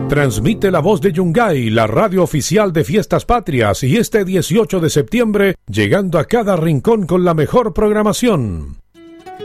Transmite La Voz de Yungay, la radio oficial de Fiestas Patrias, y este 18 de septiembre, llegando a cada rincón con la mejor programación.